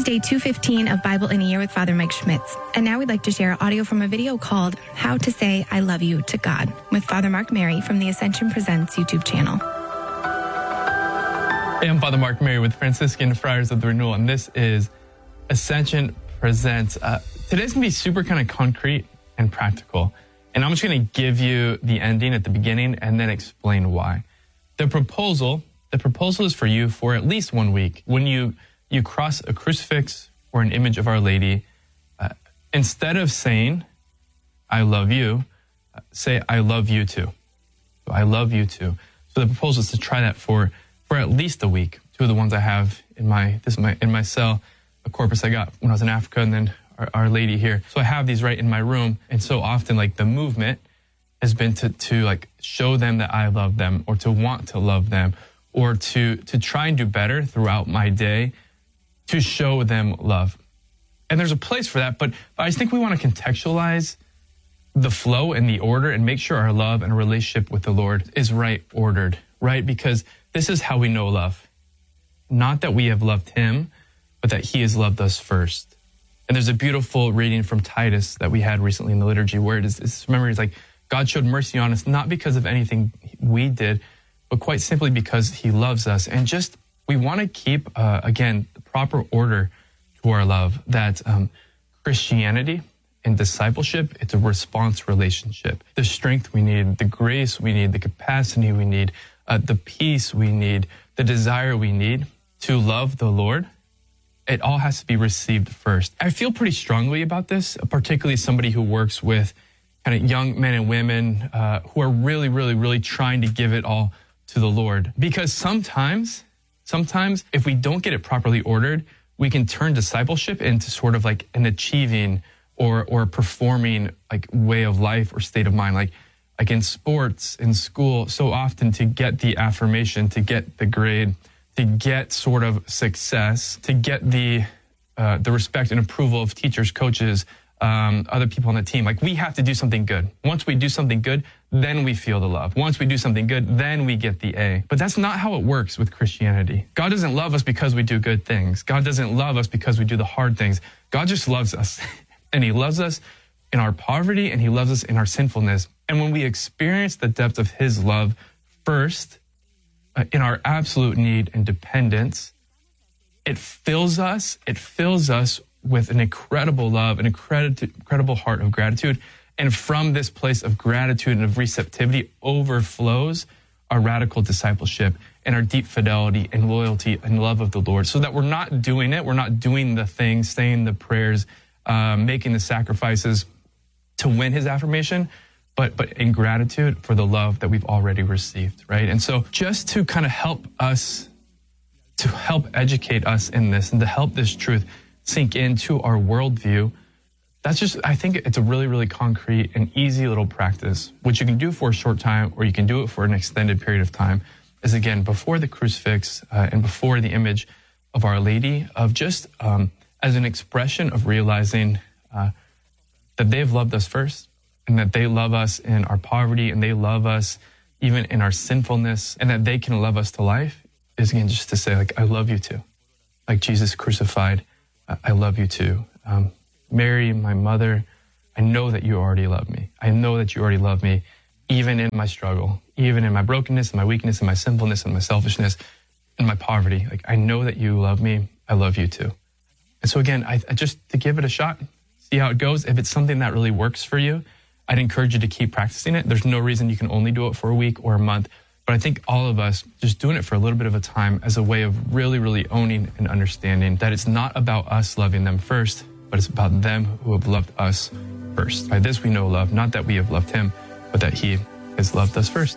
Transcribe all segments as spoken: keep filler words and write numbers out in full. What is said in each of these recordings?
is day two fifteen of Bible in a Year with Father Mike Schmitz. And now we'd like to share audio from a video called How to Say I Love You to God with Father Mark Mary from the Ascension Presents YouTube channel. Hey, I'm Father Mark Mary with Franciscan Friars of the Renewal, and this is Ascension Presents. Uh, today's going to be super kind of concrete and practical. And I'm just going to give you the ending at the beginning and then explain why. The proposal, the proposal is for you for at least one week. When you, you cross a crucifix or an image of Our Lady, uh, instead of saying, I love you, uh, say, I love you too. So I love you too. So the proposal is to try that for, for at least a week. Two of the ones I have in my, this is my, in my cell, a corpus I got when I was in Africa, and then Our, Our Lady here. So I have these right in my room. And so often, like, the movement has been to, to like show them that I love them, or to want to love them, or to, to try and do better throughout my day to show them love. And there's a place for that, but, but I just think we want to contextualize the flow and the order and make sure our love and relationship with the Lord is right ordered, right? Because this is how we know love. Not that we have loved him, but that he has loved us first. And there's a beautiful reading from Titus that we had recently in the liturgy where it is, it's, remember, it's like, God showed mercy on us, not because of anything we did, but quite simply because he loves us. And just, we want to keep, uh, again, the proper order to our love, that um, Christianity and discipleship, it's a response relationship. The strength we need, the grace we need, the capacity we need, uh, the peace we need, the desire we need to love the Lord, it all has to be received first. I feel pretty strongly about this, particularly somebody who works with kind of young men and women uh, who are really, really, really trying to give it all to the Lord. Because sometimes, sometimes if we don't get it properly ordered, we can turn discipleship into sort of like an achieving or or performing like way of life or state of mind. Like, like in sports, in school, so often to get the affirmation, to get the grade, to get sort of success, to get the uh, the respect and approval of teachers, coaches, um, other people on the team. Like, we have to do something good. Once we do something good, then we feel the love. Once we do something good, then we get the A. But that's not how it works with Christianity. God doesn't love us because we do good things. God doesn't love us because we do the hard things. God just loves us. And he loves us in our poverty, and he loves us in our sinfulness. And when we experience the depth of his love first, in our absolute need and dependence, it fills us, it fills us with an incredible love, an incredible heart of gratitude. And from this place of gratitude and of receptivity overflows our radical discipleship and our deep fidelity and loyalty and love of the Lord, so that we're not doing it, we're not doing the things, saying the prayers, uh, making the sacrifices to win his affirmation, but but in gratitude for the love that we've already received, right? And so just to kind of help us, to help educate us in this, and to help this truth sink into our worldview, that's just, I think it's a really, really concrete and easy little practice, which you can do for a short time, or you can do it for an extended period of time, is again, before the crucifix uh, and before the image of Our Lady, of just um, as an expression of realizing uh, that they've loved us first, and that they love us in our poverty, and they love us even in our sinfulness, and that they can love us to life, is again just to say, like, I love you too. Like Jesus crucified, I love you too. Um, Mary, my mother, I know that you already love me. I know that you already love me, even in my struggle, even in my brokenness, and my weakness, and my sinfulness, and my selfishness, and my poverty. Like, I know that you love me. I love you too. And so again, I, I just to give it a shot, see how it goes. If it's something that really works for you, I'd encourage you to keep practicing it. There's no reason you can only do it for a week or a month. But I think all of us just doing it for a little bit of a time as a way of really, really owning and understanding that it's not about us loving them first, but it's about them who have loved us first. By this we know love, not that we have loved him, but that he has loved us first.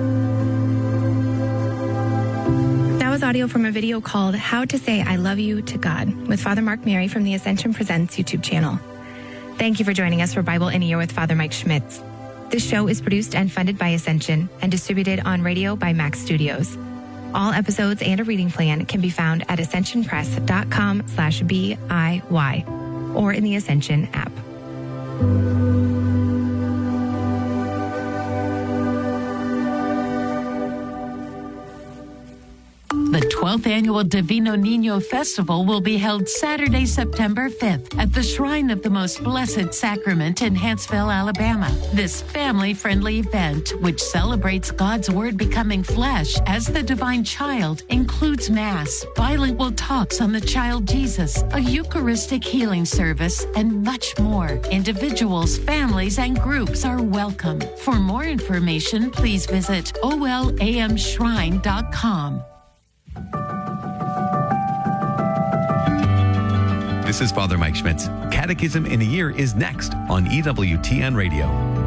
That was audio from a video called How to Say I Love You to God with Father Mark Mary from the Ascension Presents YouTube channel. Thank you for joining us for Bible in a Year with Father Mike Schmitz. This show is produced and funded by Ascension and distributed on radio by Max Studios. All episodes and a reading plan can be found at ascensionpress.com slash BIY or in the Ascension app. The twelve twelfth Annual Divino Niño Festival will be held Saturday, September fifth at the Shrine of the Most Blessed Sacrament in Huntsville, Alabama. This family-friendly event, which celebrates God's Word becoming flesh as the divine child, includes Mass, bilingual talks on the child Jesus, a Eucharistic healing service, and much more. Individuals, families, and groups are welcome. For more information, please visit O L A M shrine dot com. This is Father Mike Schmitz. Catechism in a Year is next on E W T N Radio.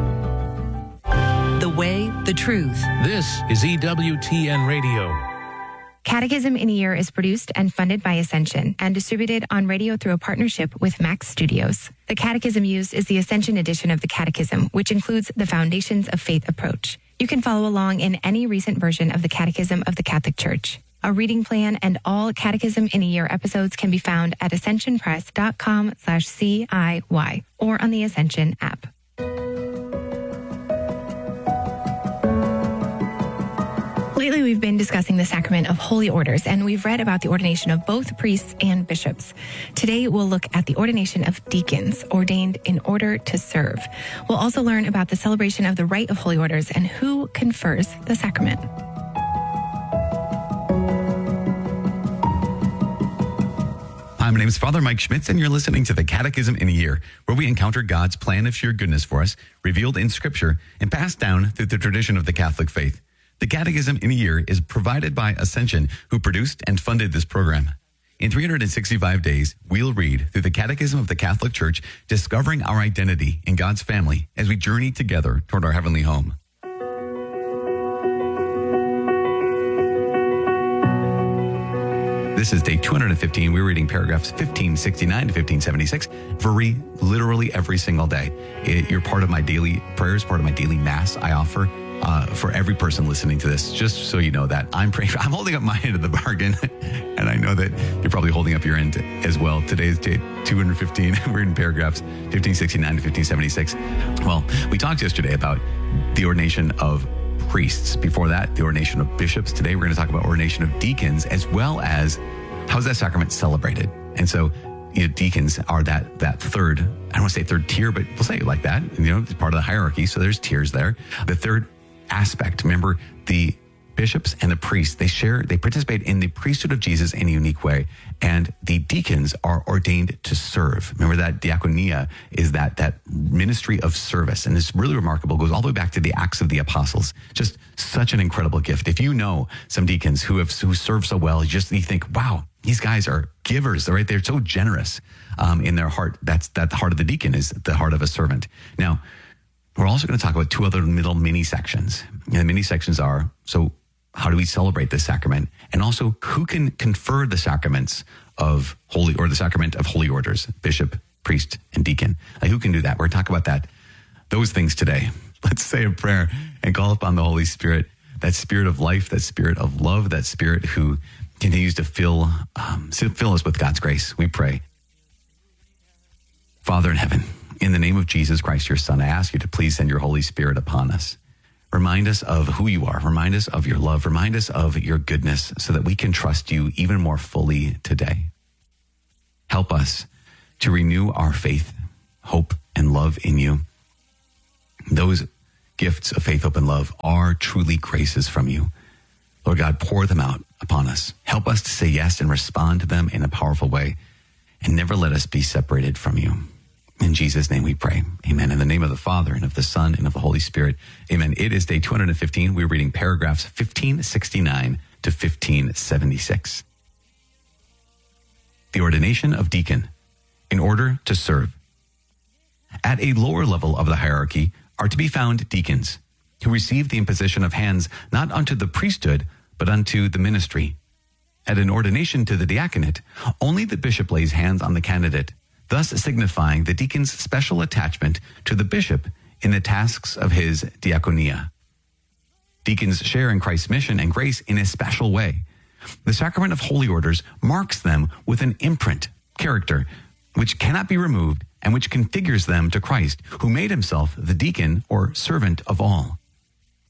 The way, the truth. This is E W T N Radio. Catechism in a Year is produced and funded by Ascension and distributed on radio through a partnership with Max Studios. The catechism used is the Ascension edition of the Catechism, which includes the Foundations of Faith approach. You can follow along in any recent version of the Catechism of the Catholic Church. A reading plan and all Catechism in a Year episodes can be found at ascensionpress.com slash CIY or on the Ascension app. Lately, we've been discussing the sacrament of holy orders, and we've read about the ordination of both priests and bishops. Today, we'll look at the ordination of deacons, ordained in order to serve. We'll also learn about the celebration of the rite of holy orders and who confers the sacrament. Hi, my name is Father Mike Schmitz, and you're listening to the Catechism in a Year, where we encounter God's plan of sheer goodness for us, revealed in Scripture and passed down through the tradition of the Catholic faith. The Catechism in a Year is provided by Ascension, who produced and funded this program. In three hundred sixty-five days, we'll read through the Catechism of the Catholic Church, discovering our identity in God's family as we journey together toward our heavenly home. This is day two hundred fifteen. We're reading paragraphs fifteen sixty-nine to fifteen seventy-six for re- literally every single day. It, you're part of my daily prayers, part of my daily Mass I offer uh, for every person listening to this, just so you know that I'm praying. I'm holding up my end of the bargain, and I know that you're probably holding up your end as well. Today is day two hundred fifteen. We're in paragraphs fifteen sixty-nine to fifteen seventy-six. Well, we talked yesterday about the ordination of priests. Before that, the ordination of bishops. Today, we're going to talk about ordination of deacons, as well as how's that sacrament celebrated. And so, you know, deacons are that that third, I don't want to say third tier, but we'll say it like that. You know, it's part of the hierarchy, so there's tiers there. The third aspect, remember, the bishops and the priests, they share, they participate in the priesthood of Jesus in a unique way. And the deacons are ordained to serve. Remember that diaconia is that that ministry of service. And it's really remarkable. It goes all the way back to the Acts of the Apostles. Just such an incredible gift. If you know some deacons who have who serve so well, you just you think, wow, these guys are givers. They're right. They're so generous um, in their heart. That's that the heart of the deacon is the heart of a servant. Now, we're also going to talk about two other middle mini sections. And the mini sections are, so how do we celebrate this sacrament? And also, who can confer the sacraments of holy, or the sacrament of holy orders, bishop, priest, and deacon? Like, who can do that? We're going to talk about that, those things today. Let's say a prayer and call upon the Holy Spirit, that spirit of life, that spirit of love, that spirit who continues to fill, um, fill us with God's grace. We pray. Father in heaven, in the name of Jesus Christ, your Son, I ask you to please send your Holy Spirit upon us. Remind us of who you are. Remind us of your love. Remind us of your goodness so that we can trust you even more fully today. Help us to renew our faith, hope, and love in you. Those gifts of faith, hope, and love are truly graces from you. Lord God, pour them out upon us. Help us to say yes and respond to them in a powerful way, and never let us be separated from you. In Jesus' name we pray. Amen. In the name of the Father, and of the Son, and of the Holy Spirit. Amen. It is day two hundred fifteen. We're reading paragraphs fifteen sixty-nine to fifteen seventy-six. The ordination of deacon in order to serve. At a lower level of the hierarchy are to be found deacons, who receive the imposition of hands not unto the priesthood, but unto the ministry. At an ordination to the diaconate, only the bishop lays hands on the candidate, thus signifying the deacon's special attachment to the bishop in the tasks of his diaconia. Deacons share in Christ's mission and grace in a special way. The sacrament of holy orders marks them with an imprint, character, which cannot be removed and which configures them to Christ, who made himself the deacon or servant of all.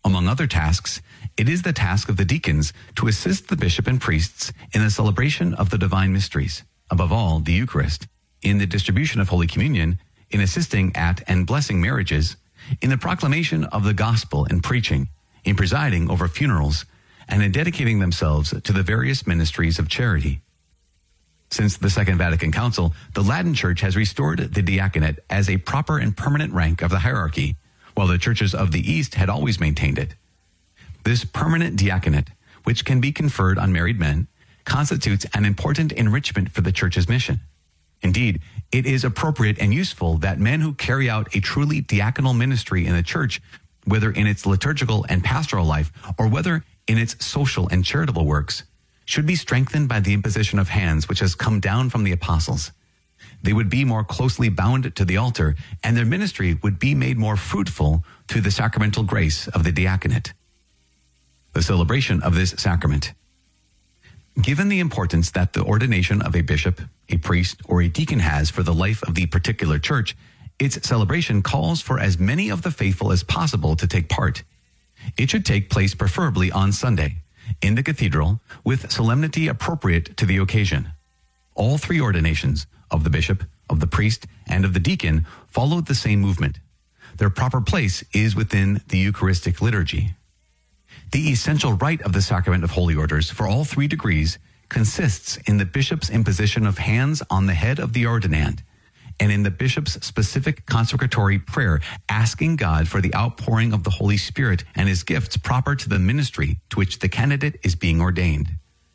Among other tasks, it is the task of the deacons to assist the bishop and priests in the celebration of the divine mysteries, above all, the Eucharist, in the distribution of Holy Communion, in assisting at and blessing marriages, in the proclamation of the gospel and preaching, in presiding over funerals, and in dedicating themselves to the various ministries of charity. Since the Second Vatican Council, the Latin Church has restored the diaconate as a proper and permanent rank of the hierarchy, while the churches of the East had always maintained it. This permanent diaconate, which can be conferred on married men, constitutes an important enrichment for the Church's mission. Indeed, it is appropriate and useful that men who carry out a truly diaconal ministry in the Church, whether in its liturgical and pastoral life or whether in its social and charitable works, should be strengthened by the imposition of hands which has come down from the apostles. They would be more closely bound to the altar, and their ministry would be made more fruitful through the sacramental grace of the diaconate. The celebration of this sacrament. Given the importance that the ordination of a bishop, a priest, or a deacon has for the life of the particular church, its celebration calls for as many of the faithful as possible to take part. It should take place preferably on Sunday, in the cathedral, with solemnity appropriate to the occasion. All three ordinations, of the bishop, of the priest, and of the deacon, followed the same movement. Their proper place is within the Eucharistic liturgy. The essential rite of the sacrament of holy orders for all three degrees consists in the bishop's imposition of hands on the head of the ordinand, and in the bishop's specific consecratory prayer, asking God for the outpouring of the Holy Spirit and his gifts proper to the ministry to which the candidate is being ordained.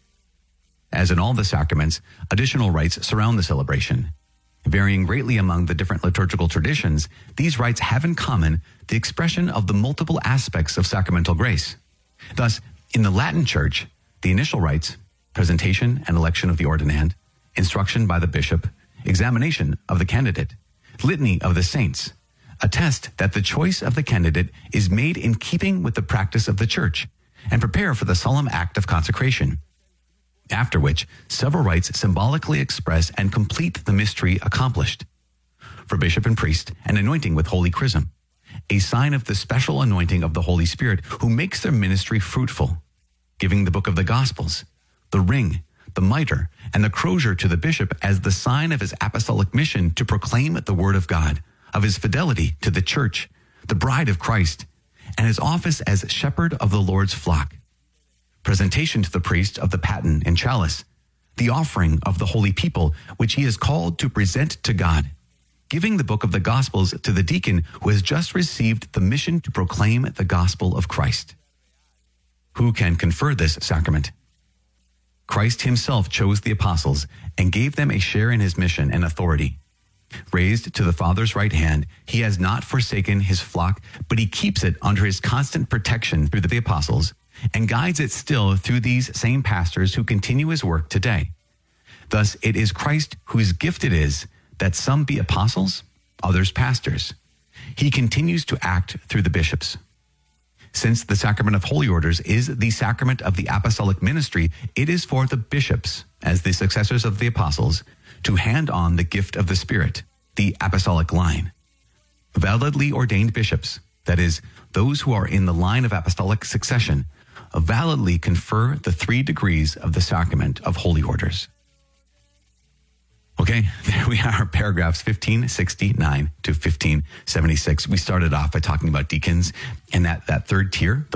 As in all the sacraments, additional rites surround the celebration. Varying greatly among the different liturgical traditions, these rites have in common the expression of the multiple aspects of sacramental grace. Thus, in the Latin Church, the initial rites, presentation and election of the ordinand, instruction by the bishop, examination of the candidate, litany of the saints, attest that the choice of the candidate is made in keeping with the practice of the Church and prepare for the solemn act of consecration. After which, several rites symbolically express and complete the mystery accomplished. For bishop and priest, an anointing with holy chrism, a sign of the special anointing of the Holy Spirit who makes their ministry fruitful, giving the book of the Gospels, the ring, the mitre, and the crozier to the bishop as the sign of his apostolic mission to proclaim the word of God, of his fidelity to the church, the bride of Christ, and his office as shepherd of the Lord's flock. Presentation to the priest of the paten and chalice, the offering of the holy people, which he is called to present to God, giving the book of the Gospels to the deacon who has just received the mission to proclaim the gospel of Christ. Who can confer this sacrament? Christ himself chose the apostles and gave them a share in his mission and authority. Raised to the Father's right hand, he has not forsaken his flock, but he keeps it under his constant protection through the apostles, and guides it still through these same pastors who continue his work today. Thus, it is Christ whose gift it is that some be apostles, others pastors. He continues to act through the bishops. Since the sacrament of holy orders is the sacrament of the apostolic ministry, it is for the bishops, as the successors of the apostles, to hand on the gift of the Spirit, the apostolic line. Validly ordained bishops, that is, those who are in the line of apostolic succession, validly confer the three degrees of the sacrament of holy orders. Okay, there we are, paragraphs fifteen sixty-nine to fifteen seventy-six. We started off by talking about deacons and that, that third tier,